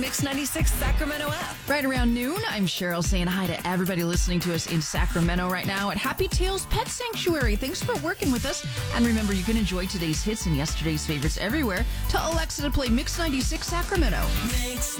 Mix 96 Sacramento app. Right around noon, I'm Cheryl saying hi to everybody listening to us in Sacramento right now at Happy Tales Pet Sanctuary. Thanks for working with us. And remember, you can enjoy today's hits and yesterday's favorites everywhere. Tell Alexa to play Mix 96 Sacramento. Mix